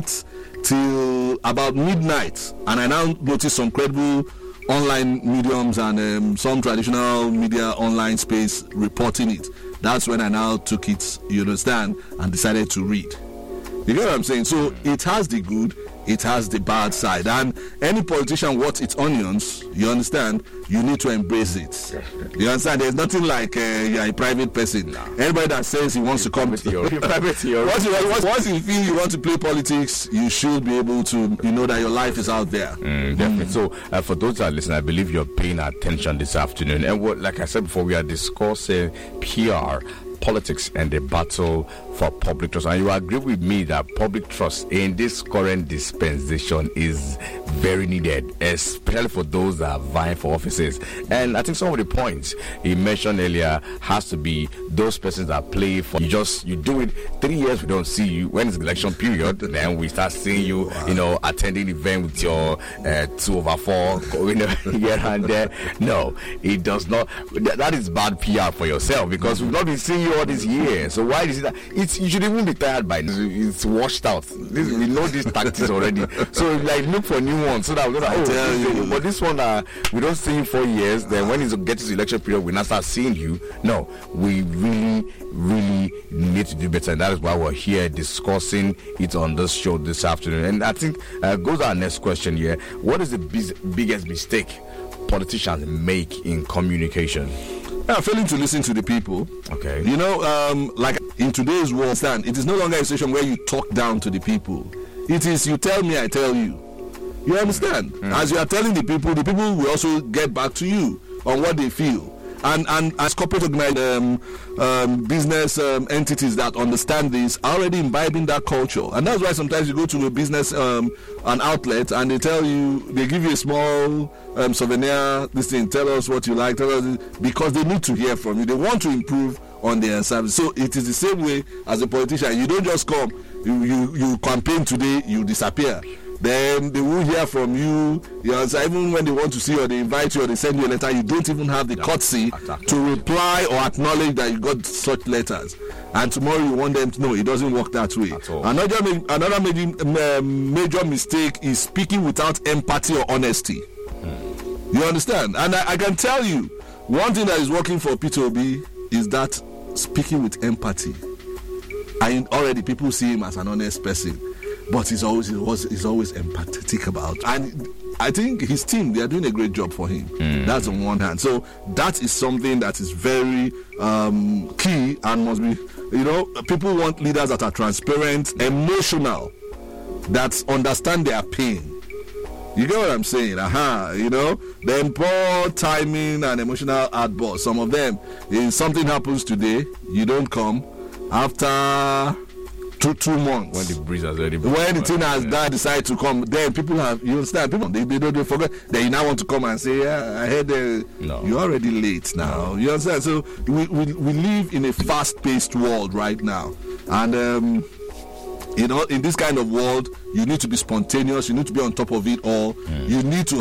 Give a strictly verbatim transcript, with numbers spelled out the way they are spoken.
till about midnight, and I now noticed some credible online mediums and um, some traditional media online space reporting it. That's when I now took it, you understand, and decided to read. You get what I'm saying? So it has the good, it has the bad side. And any politician wants its onions, you understand, you need to embrace it. You understand? There's nothing like uh, you're a private person. No. Anybody that says he wants you're to come to your private your once, you, once, once you feel you want to play politics, you should be able to, you know, that your life is out there. Mm, definitely. Mm. So uh, for those that are listening, I believe you're paying attention this afternoon. And what, like I said before, we are discussing P R, politics, and the battle for public trust. And you agree with me that public trust in this current dispensation is very needed, especially for those that are vying for offices. And I think some of the points he mentioned earlier has to be those persons that play for you. Just you do it three years, we don't see you. When it's election period, then we start seeing you, wow. you know, attending event with your uh, two over four going here and there. No, it does not. That is bad P R for yourself, because we've not been seeing you all this year. So why is it that it's you should even be tired by now. It's washed out. This, we know these tactics already. So like look for new ones so that we're gonna, oh, this thing, but this one uh, we don't see you for years. Then when it gets to election period, we now start seeing you. No, we really, really need to do better, and that is why we're here discussing it on this show this afternoon. And I think uh, goes our next question here. What is the biz- biggest mistake politicians make in communication? Yeah, failing to listen to the people. Okay. You know, um, like in today's world, stand, it is no longer a situation where you talk down to the people. It is you tell me, I tell you. You understand? Mm. As you are telling the people, the people will also get back to you on what they feel. And and as corporate um, um, business um, entities that understand this are already imbibing that culture. And that's why sometimes you go to a business, um, an outlet, and they tell you, they give you a small um, souvenir, this thing, tell us what you like, tell us, because they need to hear from you. They want to improve on their service. So it is the same way as a politician. You don't just come, you, you, you campaign today, you disappear. Then they will hear from you. You know, so even when they want to see you or they invite you or they send you a letter, you don't even have the yeah, courtesy to reply or acknowledge that you got such letters. And tomorrow you want them to know it doesn't work that way. Another another major, major mistake is speaking without empathy or honesty. Hmm. You understand? And I, I can tell you, one thing that is working for Peter Obi is that speaking with empathy. And already people see him as an honest person. But he's always he's always empathetic about, and I think his team, they are doing a great job for him. Mm. That's on one hand. So that is something that is very um, key and must be. You know, people want leaders that are transparent, emotional, that understand their pain. You get what I'm saying? Aha, you know, then poor timing and emotional outbursts. Some of them, if something happens today, you don't come after. Two, two months. When the breeze has already been when the thing has yeah. died, decide to come, then people have, you understand, people, they, they don't they forget. Then you now want to come and say, yeah, I heard uh, no. you're already late now. No. You understand? So we, we, we live in a fast-paced world right now. And, um, you know, in this kind of world, you need to be spontaneous, you need to be on top of it all. Mm. You need to